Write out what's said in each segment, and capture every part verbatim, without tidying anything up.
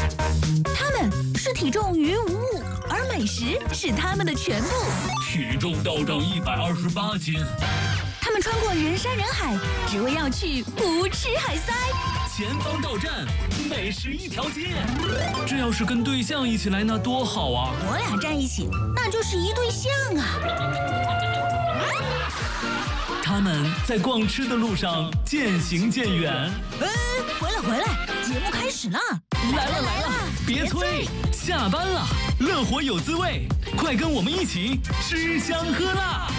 他们视体重于无物，而美食是他们的全部。 体重暴涨一百二十八斤。 他们穿过人山人海，只为要去胡吃海塞。 前方到站，美食一条街。这要是跟对象一起来，那多好啊！ 我俩站一起，那就是一对象啊。 他们在逛吃的路上渐行渐远。 哎，回来回来，节目开始了！ 来了来了，别催，下班了，乐活有滋味，快跟我们一起吃香喝辣。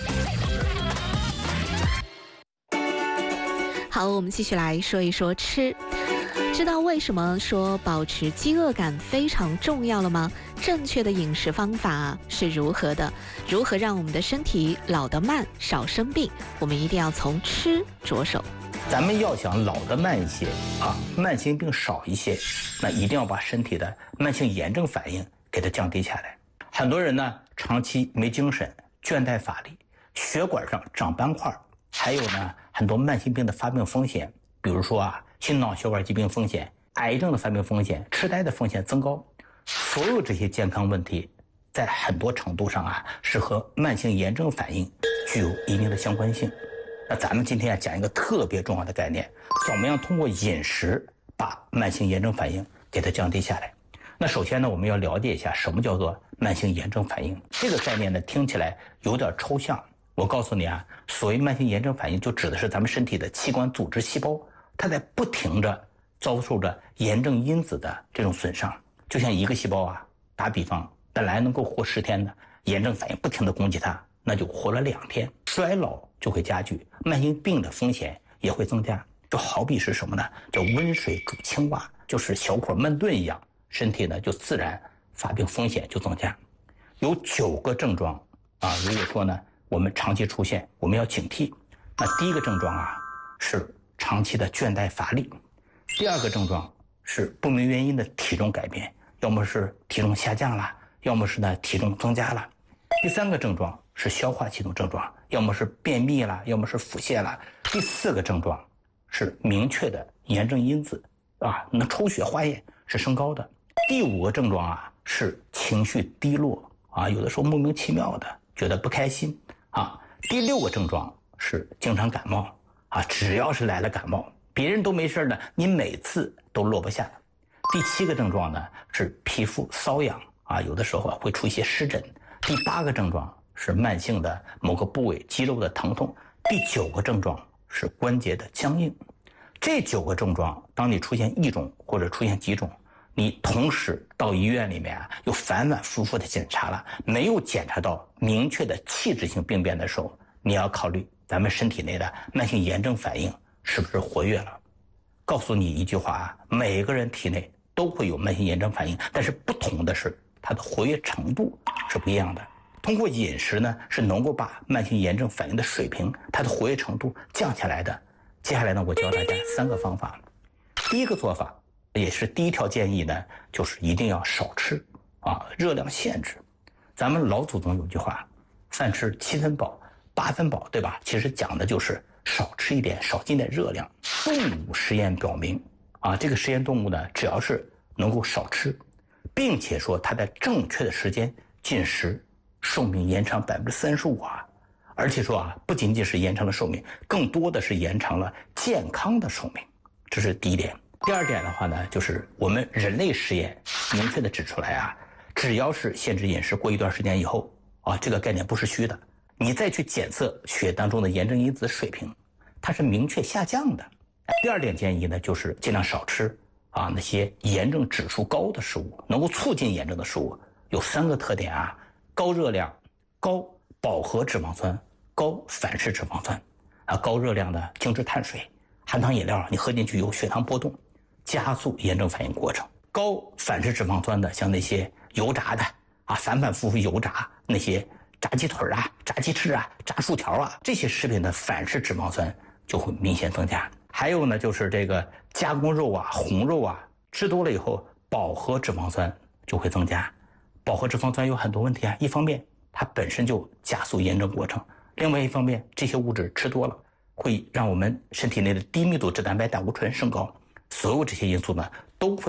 好，我们继续来说一说吃。知道为什么说保持饥饿感非常重要了吗？正确的饮食方法是如何的？如何让我们的身体老得慢，少生病？我们一定要从吃着手。 咱们要想老得慢一些啊，慢性病少一些，那一定要把身体的慢性炎症反应给它降低下来。很多人呢，长期没精神，倦怠乏力，血管上长斑块，还有呢，很多慢性病的发病风险，比如说啊，心脑血管疾病风险、癌症的发病风险、痴呆的风险增高。所有这些健康问题，在很多程度上啊，是和慢性炎症反应具有一定的相关性。那咱们今天要讲一个特别重要的概念，怎么样通过饮食把慢性炎症反应给它降低下来。那首先呢，我们要了解一下什么叫做慢性炎症反应。这个概念呢，听起来有点抽象。我告诉你啊，所谓慢性炎症反应，就指的是咱们身体的器官、组织、细胞，它在不停地遭受着炎症因子的这种损伤。就像一个细胞啊，打比方，本来能够活十天的，炎症反应不停地攻击它，那就活了两天，衰老就会加剧，慢性病的风险也会增加。就好比是什么呢？叫温水煮青蛙，就是小火慢炖一样，身体呢就自然发病风险就增加。有九个症状啊，如果说呢我们长期出现，我们要警惕。那第一个症状啊是长期的倦怠乏力，第二个症状是不明原因的体重改变，要么是体重下降了，要么是呢体重增加了。第三个症状是消化系统症状，要么是便秘了，要么是腹泻了。第四个症状是明确的炎症因子啊，那抽血化验是升高的。第五个症状啊是情绪低落啊，有的时候莫名其妙的觉得不开心啊。第六个症状是经常感冒啊，只要是来了感冒，别人都没事呢，你每次都落不下。第七个症状呢是皮肤瘙痒啊，有的时候啊会出一些湿疹。第八个症状是慢性的某个部位肌肉的疼痛。第九个症状是关节的僵硬。这九个症状，当你出现一种或者出现几种，你同时到医院里面啊，又反反复复的检查了，没有检查到明确的器质性病变的时候，你要考虑咱们身体内的慢性炎症反应是不是活跃了。告诉你一句话啊，每个人体内都会有慢性炎症反应，但是不同的是它的活跃程度是不一样的。通过饮食呢，是能够把慢性炎症反应的水平，它的活跃程度降下来的。接下来呢，我教大家三个方法。第一个做法，也是第一条建议呢，就是一定要少吃啊，热量限制。咱们老祖宗有句话，饭吃七分饱，八分饱，对吧？其实讲的就是少吃一点，少进点热量。动物实验表明啊，这个实验动物呢，只要是能够少吃，并且说它在正确的时间进食，寿命延长百分之三十五啊！而且说啊，不仅仅是延长了寿命，更多的是延长了健康的寿命。这是第一点。第二点的话呢，就是我们人类实验明确的指出来啊，只要是限制饮食过一段时间以后啊，这个概念不是虚的，你再去检测血当中的炎症因子水平，它是明确下降的。第二点建议呢，就是尽量少吃啊那些炎症指数高的食物，能够促进炎症的食物有三个特点啊：高热量、高饱和脂肪酸、高反式脂肪酸。啊，高热量的精致碳水、含糖饮料，你喝进去有血糖波动，加速炎症反应过程。高反式脂肪酸的，像那些油炸的啊，反反复复油炸那些炸鸡腿啊、炸鸡翅啊、炸薯条啊，这些食品的反式脂肪酸就会明显增加。还有呢，就是这个加工肉啊、红肉啊，吃多了以后，饱和脂肪酸就会增加。饱和脂肪酸有很多问题啊，一方面它本身就加速炎症过程，另外一方面这些物质吃多了会让我们身体内的低密度脂蛋白胆固醇升高，所有这些因素呢都会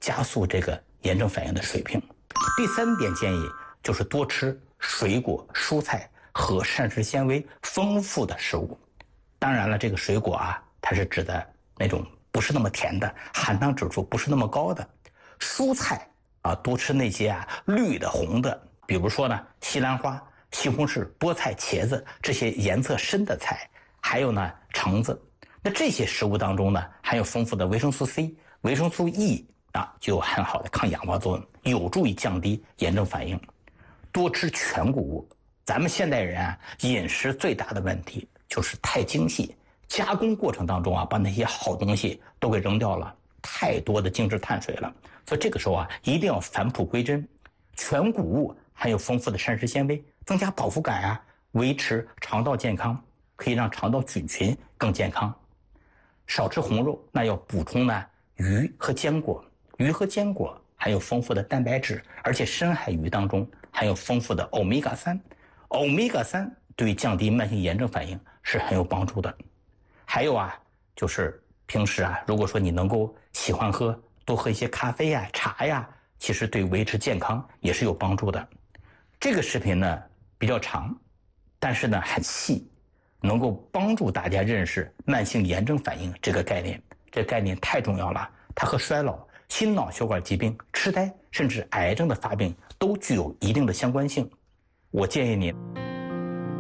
加速这个炎症反应的水平。第三点建议就是多吃水果、蔬菜和膳食纤维丰富的食物。当然了，这个水果啊，它是指的那种不是那么甜的，含糖指数不是那么高的。蔬菜啊，多吃那些啊绿的、红的，比如说呢西兰花、西红柿、菠菜、茄子这些颜色深的菜，还有呢橙子。那这些食物当中呢，含有丰富的维生素 C、维生素 E 啊，就有很好的抗氧化作用，有助于降低炎症反应。多吃全谷物。咱们现代人啊，饮食最大的问题就是太精细，加工过程当中啊，把那些好东西都给扔掉了，太多的精致碳水了。所以这个时候啊，一定要返璞归真。全谷物含有丰富的膳食纤维，增加饱腹感啊，维持肠道健康，可以让肠道菌群更健康。少吃红肉，那要补充呢鱼和坚果。鱼和坚果含有丰富的蛋白质，而且深海鱼当中含有丰富的欧米伽三。欧米伽三对于降低慢性炎症反应是很有帮助的。还有啊，就是平时啊，如果说你能够喜欢喝，多喝一些咖啡呀、茶呀，其实对维持健康也是有帮助的。这个视频呢比较长，但是呢很细，能够帮助大家认识慢性炎症反应这个概念。这个概念太重要了，它和衰老、心脑血管疾病、痴呆甚至癌症的发病都具有一定的相关性。我建议您